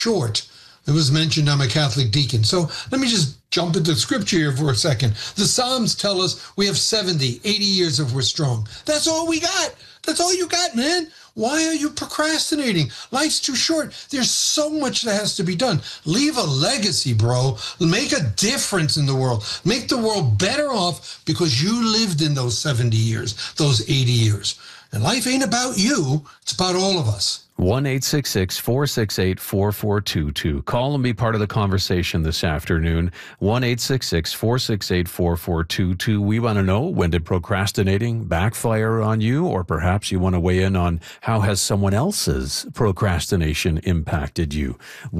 short. It was mentioned I'm a Catholic deacon. So let me just jump into scripture here for a second. The Psalms tell us we have 70, 80 years if we're strong. That's all we got. That's all you got, man. Why are you procrastinating? Life's too short. There's so much that has to be done. Leave a legacy, bro. Make a difference in the world. Make the world better off because you lived in those 70 years, those 80 years. And life ain't about you. It's about all of us. 1-866-468-4422. Call and be part of the conversation this afternoon. 1-866-468-4422. We want to know, when did procrastinating backfire on you? Or perhaps you want to weigh in on how has someone else's procrastination impacted you?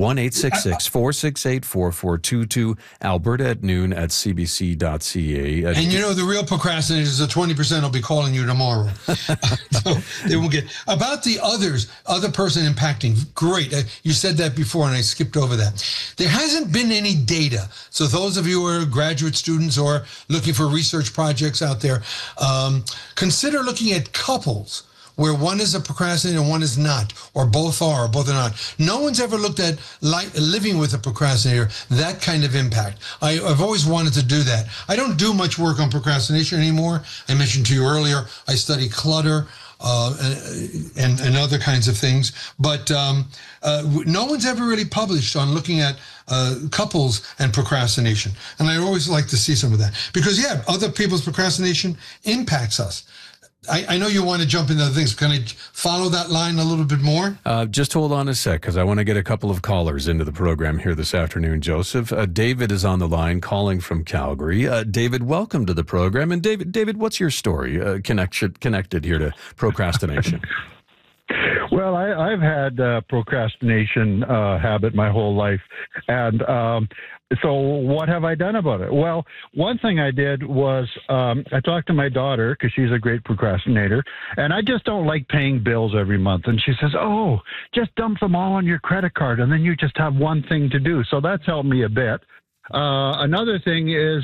1-866-468-4422. Alberta at noon at cbc.ca. And you know, the real procrastinators, the 20% will be calling you tomorrow. So they will get about the other person impacting. Great. You said that before and I skipped over that. There hasn't been any data. So those of you who are graduate students or looking for research projects out there, consider looking at couples where one is a procrastinator and one is not, or both are, or both are not. No one's ever looked at living with a procrastinator, that kind of impact. I've always wanted to do that. I don't do much work on procrastination anymore. I mentioned to you earlier, I study clutter, and other kinds of things. But no one's ever really published on looking at couples and procrastination. And I always like to see some of that. Because, yeah, other people's procrastination impacts us. I know you want to jump into other things. Can I follow that line a little bit more? Just hold on a sec, because I want to get a couple of callers into the program here this afternoon, Joseph. David is on the line calling from Calgary. David, welcome to the program. And David, what's your story connected here to procrastination? Well, I've had procrastination habit my whole life. And so what have I done about it? Well, one thing I did was I talked to my daughter because she's a great procrastinator, and I just don't like paying bills every month. And she says, oh, just dump them all on your credit card, and then you just have one thing to do. So that's helped me a bit. Another thing is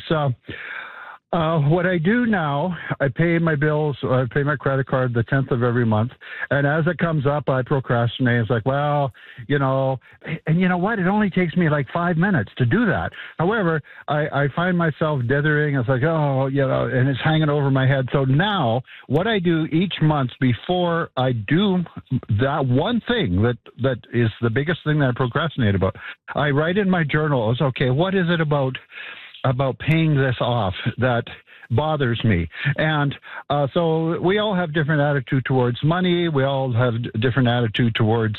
what I do now, I pay my bills, I pay my credit card the 10th of every month. And as it comes up, I procrastinate. It's like, well, you know, and you know what? It only takes me like 5 minutes to do that. However, I find myself dithering. It's like, oh, you know, and it's hanging over my head. So now what I do each month before I do that one thing that is the biggest thing that I procrastinate about, I write in my journal, it's okay, what is it about paying this off that bothers me? And so we all have different attitude towards money. We all have different attitude towards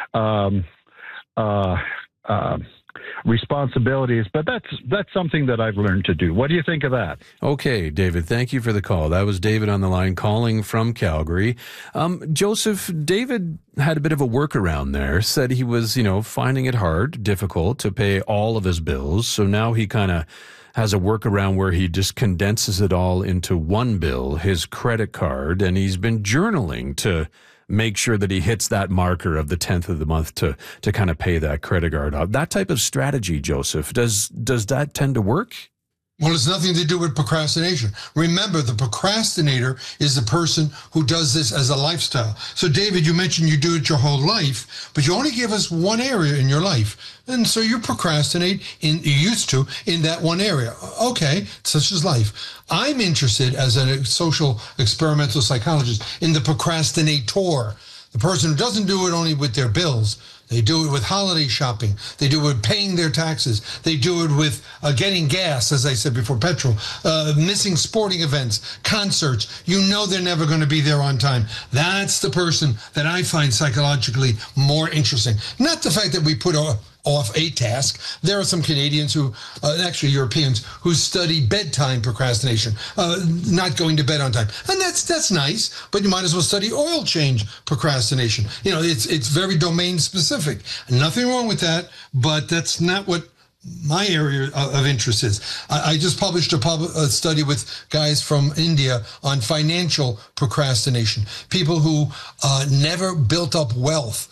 responsibilities, but that's something that I've learned to do. What do you think of that? Okay, David, thank you for the call. That was David on the line calling from Calgary. Joseph, David had a bit of a workaround there, said he was, finding it difficult to pay all of his bills. So now he kind of has a workaround where he just condenses it all into one bill, his credit card, and he's been journaling to make sure that he hits that marker of the 10th of the month to kind of pay that credit card off. That type of strategy, Joseph, does that tend to work? Well, it's nothing to do with procrastination. Remember, the procrastinator is the person who does this as a lifestyle. So, David, you mentioned you do it your whole life, but you only give us one area in your life. And so you procrastinate, you used to, in that one area. Okay, such is life. I'm interested, as a social experimental psychologist, in the procrastinator, the person who doesn't do it only with their bills. They do it with holiday shopping. They do it with paying their taxes. They do it with getting gas, as I said before, petrol, missing sporting events, concerts. You know they're never going to be there on time. That's the person that I find psychologically more interesting. Not the fact that we put off a task. There are some Canadians who, actually Europeans, who study bedtime procrastination, not going to bed on time. And that's nice, but you might as well study oil change procrastination. It's very domain specific. Nothing wrong with that, but that's not what my area of interest is. I just published a study with guys from India on financial procrastination, people who never built up wealth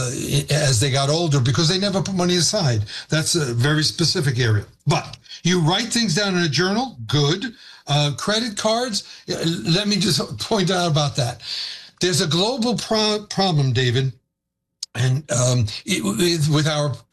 as they got older because they never put money aside. That's a very specific area. But you write things down in a journal, good. Credit cards, let me just point out about that. There's a global problem, David, And with our